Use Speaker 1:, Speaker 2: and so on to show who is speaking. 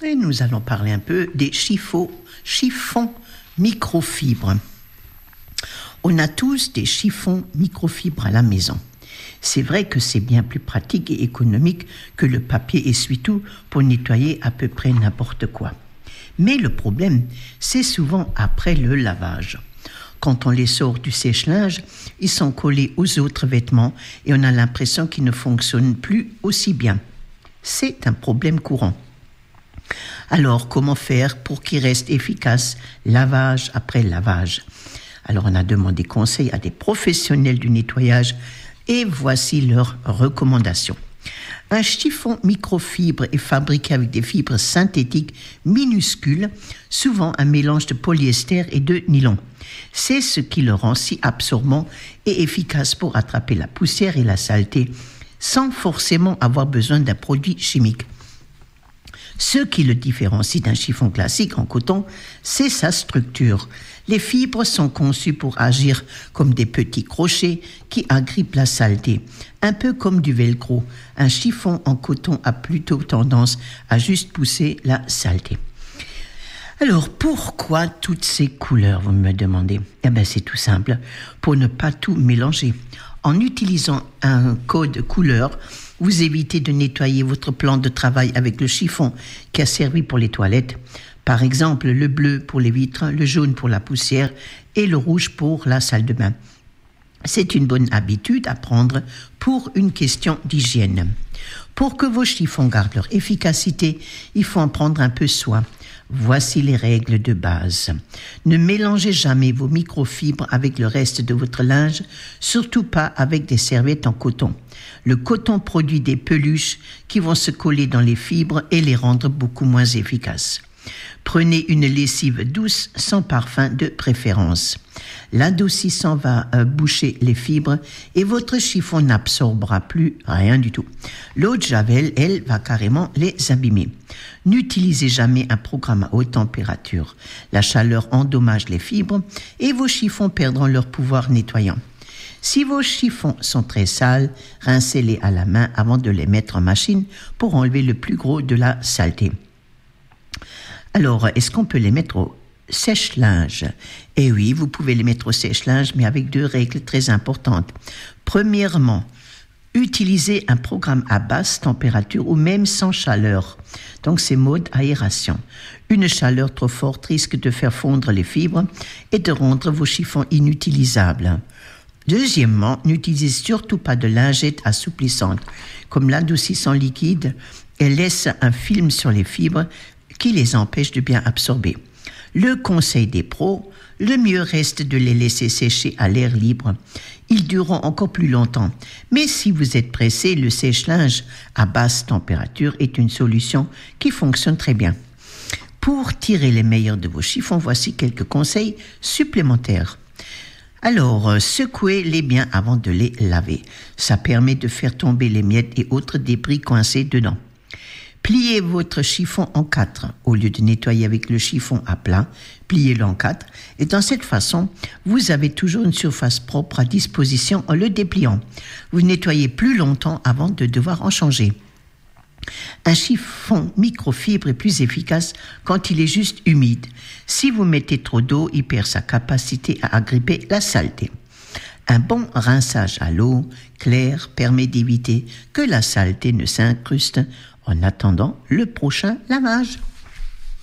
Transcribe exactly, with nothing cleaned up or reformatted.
Speaker 1: Et nous allons parler un peu des chiffons, chiffons microfibres. On a tous des chiffons microfibres à la maison. C'est vrai que c'est bien plus pratique et économique que le papier essuie-tout pour nettoyer à peu près n'importe quoi. Mais le problème, c'est souvent après le lavage. Quand on les sort du sèche-linge, ils sont collés aux autres vêtements et on a l'impression qu'ils ne fonctionnent plus aussi bien. C'est un problème courant. Alors, comment faire pour qu'ils restent efficaces lavage après lavage? Alors, on a demandé conseil à des professionnels du nettoyage et voici leurs recommandations. Un chiffon microfibre est fabriqué avec des fibres synthétiques minuscules, souvent un mélange de polyester et de nylon. C'est ce qui le rend si absorbant et efficace pour attraper la poussière et la saleté, sans forcément avoir besoin d'un produit chimique. Ce qui le différencie d'un chiffon classique en coton, c'est sa structure. Les fibres sont conçues pour agir comme des petits crochets qui agrippent la saleté, un peu comme du velcro. Un chiffon en coton a plutôt tendance à juste pousser la saleté. Alors, pourquoi toutes ces couleurs, vous me demandez? Eh bien, c'est tout simple, pour ne pas tout mélanger. En utilisant un code couleur, vous évitez de nettoyer votre plan de travail avec le chiffon qui a servi pour les toilettes. Par exemple, le bleu pour les vitres, le jaune pour la poussière et le rouge pour la salle de bain. C'est une bonne habitude à prendre pour une question d'hygiène. Pour que vos chiffons gardent leur efficacité, il faut en prendre un peu soin. Voici les règles de base. Ne mélangez jamais vos microfibres avec le reste de votre linge, surtout pas avec des serviettes en coton. Le coton produit des peluches qui vont se coller dans les fibres et les rendre beaucoup moins efficaces. Prenez une lessive douce, sans parfum de préférence. L'adoucissant va euh, boucher les fibres et votre chiffon n'absorbera plus rien du tout. L'eau de Javel, elle, va carrément les abîmer. N'utilisez jamais un programme à haute température. La chaleur endommage les fibres et vos chiffons perdront leur pouvoir nettoyant. Si vos chiffons sont très sales, rincez-les à la main avant de les mettre en machine pour enlever le plus gros de la saleté. Alors, est-ce qu'on peut les mettre au sèche-linge? Eh oui, vous pouvez les mettre au sèche-linge, mais avec deux règles très importantes. Premièrement, utilisez un programme à basse température ou même sans chaleur. Donc, c'est mode aération. Une chaleur trop forte risque de faire fondre les fibres et de rendre vos chiffons inutilisables. Deuxièmement, n'utilisez surtout pas de lingettes assouplissantes. Comme l'adoucissant liquide, elle laisse un film sur les fibres qui les empêche de bien absorber. Le conseil des pros, le mieux reste de les laisser sécher à l'air libre. Ils dureront encore plus longtemps. Mais si vous êtes pressé, le sèche-linge à basse température est une solution qui fonctionne très bien. Pour tirer les meilleurs de vos chiffons, voici quelques conseils supplémentaires. Alors, secouez-les bien avant de les laver. Ça permet de faire tomber les miettes et autres débris coincés dedans. Pliez votre chiffon en quatre. Au lieu de nettoyer avec le chiffon à plat, pliez-le en quatre. Et dans cette façon, vous avez toujours une surface propre à disposition en le dépliant. Vous nettoyez plus longtemps avant de devoir en changer. Un chiffon microfibre est plus efficace quand il est juste humide. Si vous mettez trop d'eau, il perd sa capacité à agripper la saleté. Un bon rinçage à l'eau claire permet d'éviter que la saleté ne s'incruste en attendant le prochain lavage.